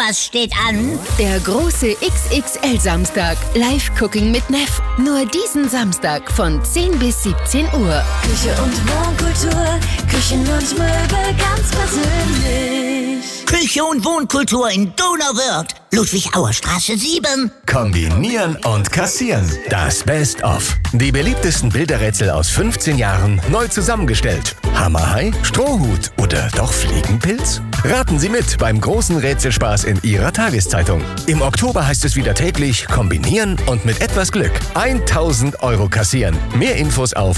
was steht an? Der große XXL-Samstag. Live-Cooking mit Neff. Nur diesen Samstag von 10 bis 17 Uhr. Küche und Wohnkultur, Küchen und Möbel ganz persönlich. Küche und Wohnkultur in Donauwörth. Ludwig-Auer-Straße 7. Kombinieren und kassieren. Das Best-of. Die beliebtesten Bilderrätsel aus 15 Jahren neu zusammengestellt. Hammerhai, Strohhut oder doch Fliegenpilz? Raten Sie mit beim großen Rätselspaß in Ihrer Tageszeitung. Im Oktober heißt es wieder täglich kombinieren und mit etwas Glück 1.000 € kassieren. Mehr Infos auf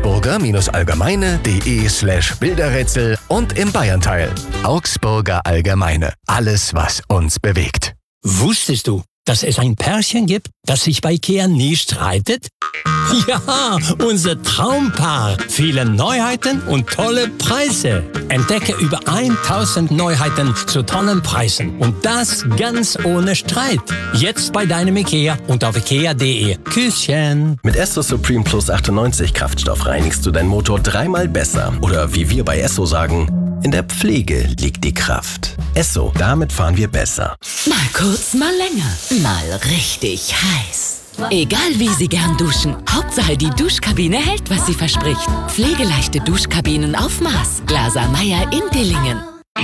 augsburger-allgemeine.de/Bilderrätsel und im Bayernteil. Augsburger Allgemeine. Alles, was uns bewegt. Wusstest du, dass es ein Pärchen gibt, das sich bei IKEA nie streitet? Ja, unser Traumpaar. Viele Neuheiten und tolle Preise. Entdecke über 1000 Neuheiten zu tollen Preisen. Und das ganz ohne Streit. Jetzt bei deinem IKEA und auf ikea.de. Küsschen. Mit Esso Supreme Plus 98 Kraftstoff reinigst du deinen Motor 3-mal besser. Oder wie wir bei Esso sagen, in der Pflege liegt die Kraft. Esso, damit fahren wir besser. Mal kurz, mal länger. Mal richtig heiß. Egal wie Sie gern duschen, Hauptsache die Duschkabine hält, was sie verspricht. Pflegeleichte Duschkabinen auf Maß. Glaser Meyer in Dillingen.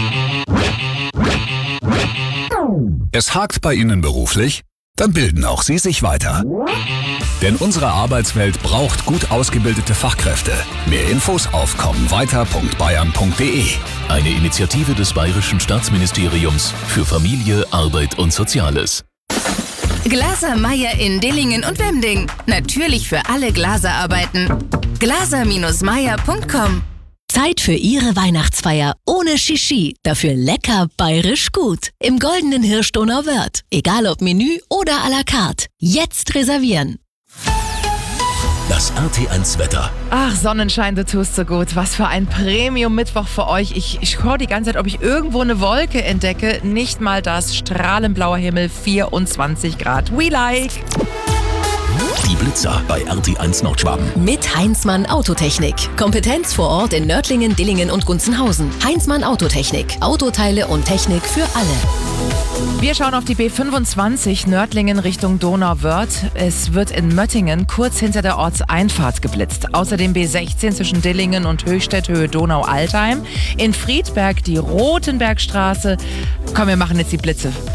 Es hakt bei Ihnen beruflich? Dann bilden auch Sie sich weiter. Denn unsere Arbeitswelt braucht gut ausgebildete Fachkräfte. Mehr Infos auf kommenweiter.bayern.de. Eine Initiative des Bayerischen Staatsministeriums für Familie, Arbeit und Soziales. Glaser Meyer in Dillingen und Wemding. Natürlich für alle Glaserarbeiten. glaser-meyer.com. Zeit für Ihre Weihnachtsfeier ohne Shishi. Dafür lecker bayerisch gut. Im Goldenen Hirsch Donauwörth. Egal ob Menü oder à la carte. Jetzt reservieren. Das RT1 Wetter. Ach, Sonnenschein, du tust so gut. Was für ein Premium-Mittwoch für euch. Ich schaue die ganze Zeit, ob ich irgendwo eine Wolke entdecke. Nicht mal das. Strahlend blauer Himmel, 24 Grad. We like. Die Blitzer bei RT1 Nordschwaben. Mit Heinzmann Autotechnik. Kompetenz vor Ort in Nördlingen, Dillingen und Gunzenhausen. Heinzmann Autotechnik. Autoteile und Technik für alle. Wir schauen auf die B25 Nördlingen Richtung Donauwörth. Es wird in Möttingen kurz hinter der Ortseinfahrt geblitzt. Außerdem B16 zwischen Dillingen und Höchstädt Höhe Donau-Altheim. In Friedberg die Rotenbergstraße. Komm, wir machen jetzt die Blitze.